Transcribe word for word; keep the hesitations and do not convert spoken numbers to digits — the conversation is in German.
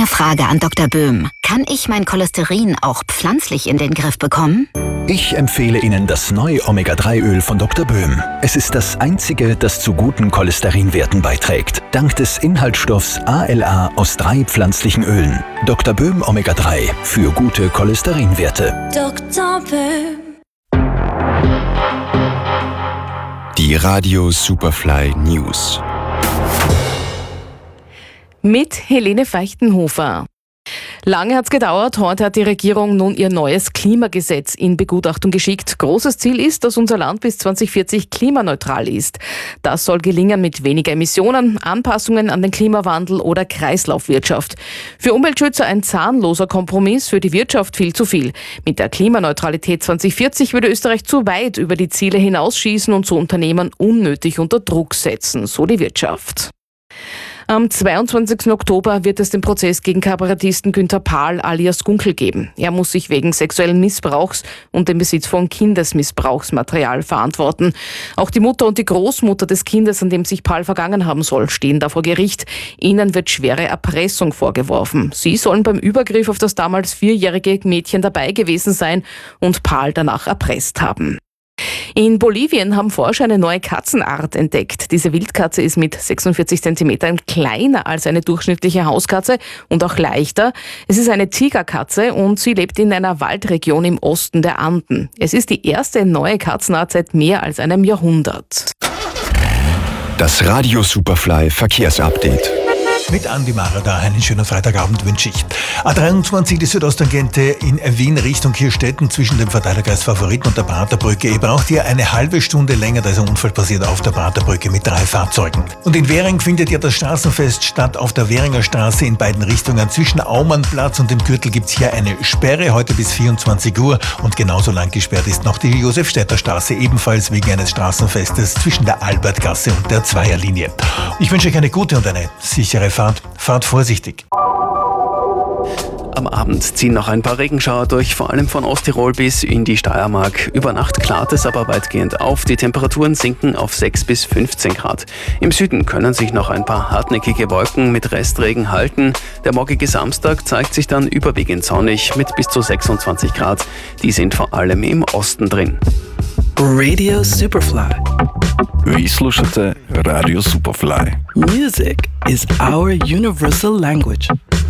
Frage an Doktor Böhm. Kann ich mein Cholesterin auch pflanzlich in den Griff bekommen? Ich empfehle Ihnen das neue Omega drei Öl von Doktor Böhm. Es ist das einzige, das zu guten Cholesterinwerten beiträgt. Dank des Inhaltsstoffs A L A aus drei pflanzlichen Ölen. Doktor Böhm Omega drei für gute Cholesterinwerte. Doktor Böhm. Die Radio Superfly News. Mit Helene Feichtenhofer. Lange hat es gedauert, heute hat die Regierung nun ihr neues Klimagesetz in Begutachtung geschickt. Großes Ziel ist, dass unser Land bis zwanzig vierzig klimaneutral ist. Das soll gelingen mit weniger Emissionen, Anpassungen an den Klimawandel oder Kreislaufwirtschaft. Für Umweltschützer ein zahnloser Kompromiss, für die Wirtschaft viel zu viel. Mit der Klimaneutralität zwanzig vierzig würde Österreich zu weit über die Ziele hinausschießen und so Unternehmen unnötig unter Druck setzen, so die Wirtschaft. Am zweiundzwanzigsten Oktober wird es den Prozess gegen Kabarettisten Günther Pahl alias Gunkel geben. Er muss sich wegen sexuellen Missbrauchs und dem Besitz von Kindesmissbrauchsmaterial verantworten. Auch die Mutter und die Großmutter des Kindes, an dem sich Pahl vergangen haben soll, stehen da vor Gericht. Ihnen wird schwere Erpressung vorgeworfen. Sie sollen beim Übergriff auf das damals vierjährige Mädchen dabei gewesen sein und Pahl danach erpresst haben. In Bolivien haben Forscher eine neue Katzenart entdeckt. Diese Wildkatze ist mit sechsundvierzig Zentimetern kleiner als eine durchschnittliche Hauskatze und auch leichter. Es ist eine Tigerkatze und sie lebt in einer Waldregion im Osten der Anden. Es ist die erste neue Katzenart seit mehr als einem Jahrhundert. Das Radio Superfly Verkehrsupdate. Mit Andi Mara da, einen schönen Freitagabend wünsche ich. A dreiundzwanzig, die Südosttangente in Wien Richtung Kirstetten zwischen dem Verteilerkreis Favoriten und der Praterbrücke. Ihr braucht hier eine halbe Stunde länger, da ist ein Unfall passiert auf der Praterbrücke mit drei Fahrzeugen. Und in Währing findet ja das Straßenfest statt auf der Währinger Straße in beiden Richtungen. Zwischen Aumannplatz und dem Gürtel gibt es hier eine Sperre, heute bis vierundzwanzig Uhr. Und genauso lang gesperrt ist noch die Josefstädter Straße, ebenfalls wegen eines Straßenfestes zwischen der Albertgasse und der Zweierlinie. Ich wünsche euch eine gute und eine sichere Fahrt. Fahrt vorsichtig. Am Abend ziehen noch ein paar Regenschauer durch, vor allem von Osttirol bis in die Steiermark. Über Nacht klart es aber weitgehend auf. Die Temperaturen sinken auf sechs bis fünfzehn Grad. Im Süden können sich noch ein paar hartnäckige Wolken mit Restregen halten. Der morgige Samstag zeigt sich dann überwiegend sonnig mit bis zu sechsundzwanzig Grad. Die sind vor allem im Osten drin. Radio Superfly. Vi slušate Radio Superfly. Music is our universal language.